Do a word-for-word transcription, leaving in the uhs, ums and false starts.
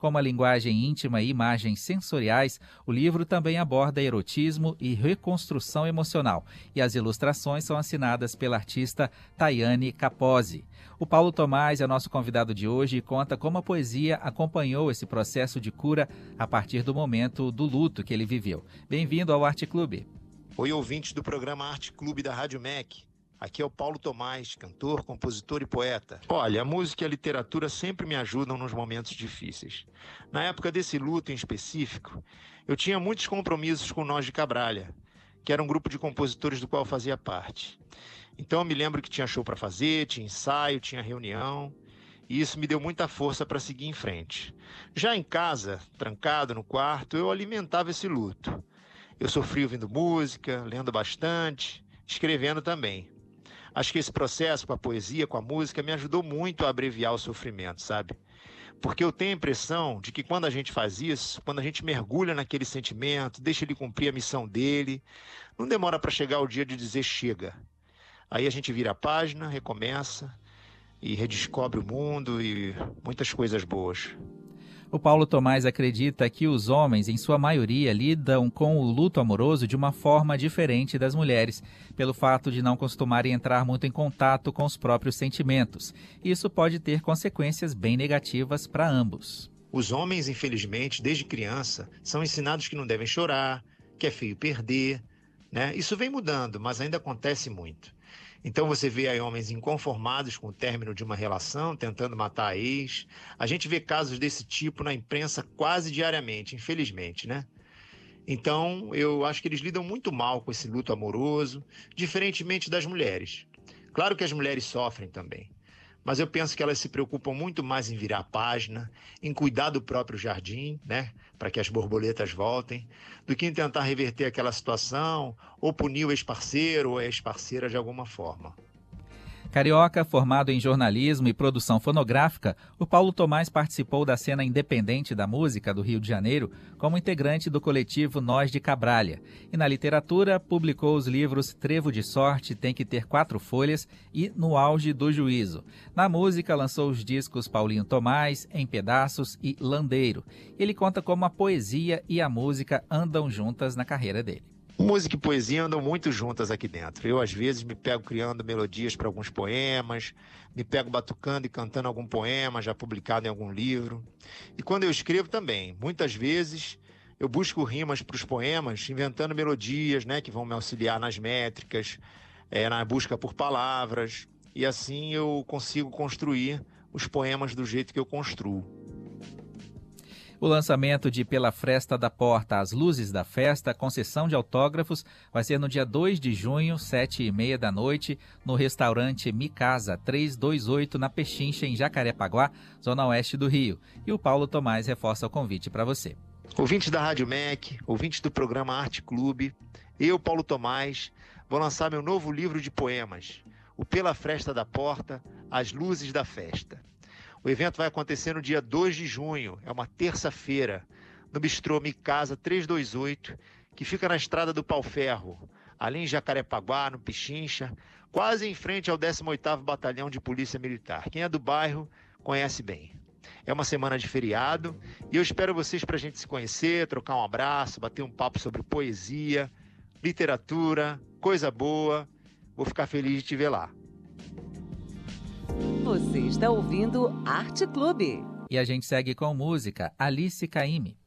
Com uma linguagem íntima e imagens sensoriais, o livro também aborda erotismo e reconstrução emocional, e as ilustrações são assinadas pela artista Tayane Capozzi. O Paulo Thomaz é nosso convidado de hoje e conta como a poesia acompanhou esse processo de cura a partir do momento do luto que ele viveu. Bem-vindo ao Arte Clube. Oi, ouvintes do programa Arte Clube da Rádio M E C. Aqui é o Paulo Thomaz, cantor, compositor e poeta. Olha, a música e a literatura sempre me ajudam nos momentos difíceis. Na época desse luto em específico, eu tinha muitos compromissos com Nós de Cabralha, que era um grupo de compositores do qual eu fazia parte. Então eu me lembro que tinha show para fazer, tinha ensaio, tinha reunião, e isso me deu muita força para seguir em frente. Já em casa, trancado no quarto, eu alimentava esse luto. Eu sofri ouvindo música, lendo bastante, escrevendo também. Acho que esse processo com a poesia, com a música, me ajudou muito a abreviar o sofrimento, sabe? Porque eu tenho a impressão de que quando a gente faz isso, quando a gente mergulha naquele sentimento, deixa ele cumprir a missão dele, não demora para chegar o dia de dizer chega. Aí a gente vira a página, recomeça e redescobre o mundo e muitas coisas boas. O Paulo Thomaz acredita que os homens, em sua maioria, lidam com o luto amoroso de uma forma diferente das mulheres, pelo fato de não costumarem entrar muito em contato com os próprios sentimentos. Isso pode ter consequências bem negativas para ambos. Os homens, infelizmente, desde criança, são ensinados que não devem chorar, que é feio perder, né? Isso vem mudando, mas ainda acontece muito. Então você vê aí homens inconformados com o término de uma relação, tentando matar a ex. A gente vê casos desse tipo na imprensa quase diariamente, infelizmente, né? Então eu acho que eles lidam muito mal com esse luto amoroso, diferentemente das mulheres. Claro que as mulheres sofrem também, mas eu penso que elas se preocupam muito mais em virar a página, em cuidar do próprio jardim, né, para que as borboletas voltem, do que em tentar reverter aquela situação ou punir o ex-parceiro ou a ex-parceira de alguma forma. Carioca, formado em jornalismo e produção fonográfica, o Paulo Thomaz participou da cena independente da música do Rio de Janeiro como integrante do coletivo Nós de Cabralha. E na literatura, publicou os livros Trevo de Sorte, Tem que Ter Quatro Folhas e No Auge do Juízo. Na música, lançou os discos Paulinho Thomaz, Em Pedaços e Landeiro. Ele conta como a poesia e a música andam juntas na carreira dele. Música e poesia andam muito juntas aqui dentro. Eu, às vezes, me pego criando melodias para alguns poemas, me pego batucando e cantando algum poema já publicado em algum livro. E quando eu escrevo também, muitas vezes, eu busco rimas para os poemas, inventando melodias, né, que vão me auxiliar nas métricas, é, na busca por palavras. E assim eu consigo construir os poemas do jeito que eu construo. O lançamento de Pela Fresta da Porta, As Luzes da Festa, com sessão de autógrafos, vai ser no dia dois de junho, sete e meia da noite, no restaurante Mi Casa trezentos e vinte e oito, na Pechincha, em Jacarepaguá, zona oeste do Rio. E o Paulo Thomaz reforça o convite para você. Ouvintes da Rádio M E C, ouvintes do programa Arte Clube, eu, Paulo Thomaz, vou lançar meu novo livro de poemas, o Pela Fresta da Porta, As Luzes da Festa. O evento vai acontecer no dia dois de junho, é uma terça-feira, no Bistrô Mi Casa trezentos e vinte e oito, que fica na estrada do Pau-Ferro, ali em Jacarepaguá, no Pichincha, quase em frente ao décimo oitavo Batalhão de Polícia Militar. Quem é do bairro conhece bem. É uma semana de feriado e eu espero vocês para a gente se conhecer, trocar um abraço, bater um papo sobre poesia, literatura, coisa boa. Vou ficar feliz de te ver lá. Você está ouvindo Arte Clube. E a gente segue com música, Alice Caymmi.